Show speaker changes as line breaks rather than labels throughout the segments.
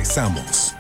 Regresamos.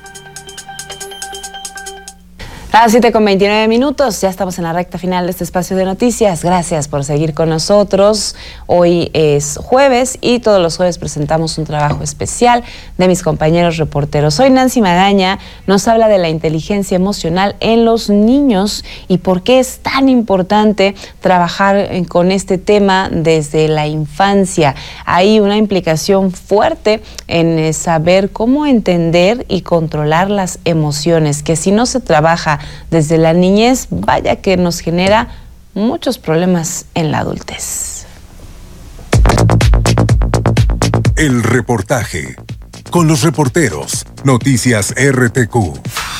A las 7:29, ya estamos en la recta final de este espacio de noticias. Gracias por seguir con nosotros. Hoy es jueves y todos los jueves presentamos un trabajo especial de mis compañeros reporteros. Hoy Nancy Magaña nos habla de la inteligencia emocional en los niños y por qué es tan importante trabajar con este tema desde la infancia. Hay una implicación fuerte en saber cómo entender y controlar las emociones, que si no se trabaja desde la niñez, vaya que nos genera muchos problemas en la adultez.
El reportaje con los reporteros. Noticias RTQ.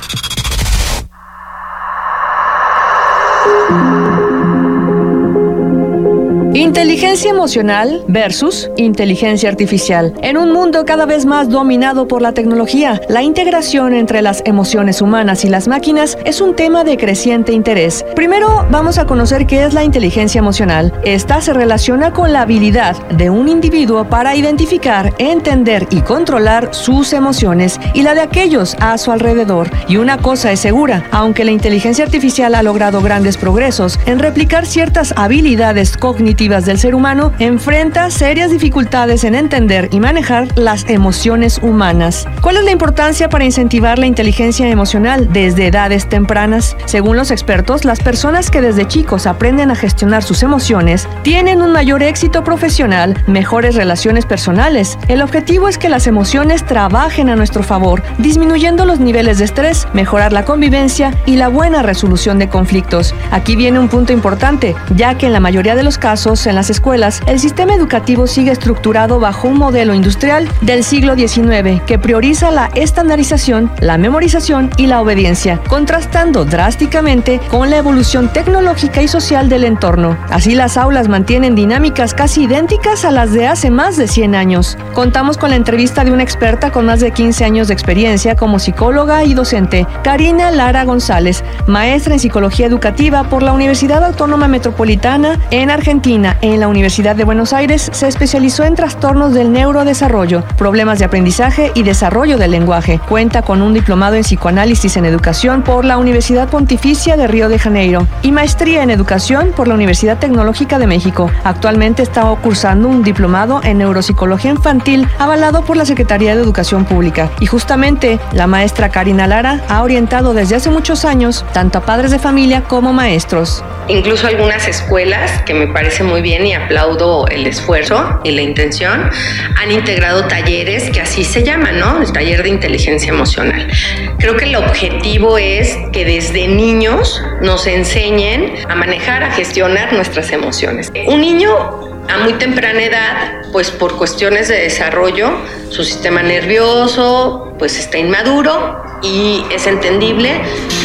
Inteligencia emocional versus inteligencia artificial. En un mundo cada vez más dominado por la tecnología, la integración entre las emociones humanas y las máquinas es un tema de creciente interés. Primero, vamos a conocer qué es la inteligencia emocional. Esta se relaciona con la habilidad de un individuo para identificar, entender y controlar sus emociones y la de aquellos a su alrededor. Y una cosa es segura, aunque la inteligencia artificial ha logrado grandes progresos en replicar ciertas habilidades cognitivas del ser humano, enfrenta serias dificultades en entender y manejar las emociones humanas. ¿Cuál es la importancia para incentivar la inteligencia emocional desde edades tempranas? Según los expertos, las personas que desde chicos aprenden a gestionar sus emociones tienen un mayor éxito profesional, mejores relaciones personales. El objetivo es que las emociones trabajen a nuestro favor, disminuyendo los niveles de estrés, mejorar la convivencia y la buena resolución de conflictos. Aquí viene un punto importante, ya que en la mayoría de los casos en las escuelas, el sistema educativo sigue estructurado bajo un modelo industrial del siglo XIX que prioriza la estandarización, la memorización y la obediencia, contrastando drásticamente con la evolución tecnológica y social del entorno. Así, las aulas mantienen dinámicas casi idénticas a las de hace más de 100 años. Contamos con la entrevista de una experta con más de 15 años de experiencia como psicóloga y docente, Karina Lara González, maestra en psicología educativa por la Universidad Autónoma Metropolitana en Argentina. En la Universidad de Buenos Aires se especializó en trastornos del neurodesarrollo, problemas de aprendizaje y desarrollo del lenguaje. Cuenta con un diplomado en psicoanálisis en educación por la Universidad Pontificia de Río de Janeiro y maestría en educación por la Universidad Tecnológica de México. Actualmente está cursando un diplomado en neuropsicología infantil avalado por la Secretaría de Educación Pública. Y justamente la maestra Karina Lara ha orientado desde hace muchos años tanto a padres de familia como maestros.
Incluso algunas escuelas, que me parece muy bien y aplaudo el esfuerzo y la intención, han integrado talleres que así se llaman, ¿no? El taller de inteligencia emocional. Creo que el objetivo es que desde niños nos enseñen a manejar, a gestionar nuestras emociones. Un niño a muy temprana edad, pues por cuestiones de desarrollo, su sistema nervioso pues está inmaduro y es entendible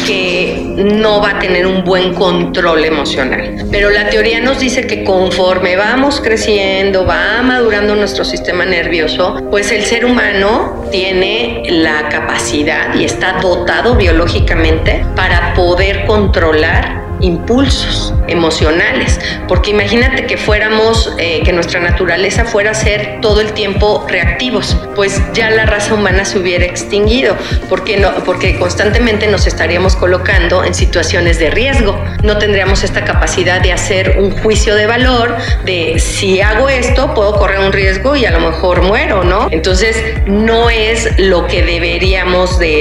que no va a tener un buen control emocional. Pero la teoría nos dice que conforme vamos creciendo, va madurando nuestro sistema nervioso, pues el ser humano tiene la capacidad y está dotado biológicamente para poder controlar impulsos emocionales, porque imagínate que fuéramos, que nuestra naturaleza fuera a ser todo el tiempo reactivos, pues ya la raza humana se hubiera extinguido, porque constantemente nos estaríamos colocando en situaciones de riesgo, no tendríamos esta capacidad de hacer un juicio de valor, de si hago esto puedo correr un riesgo y a lo mejor muero, ¿no? Entonces no es lo que deberíamos de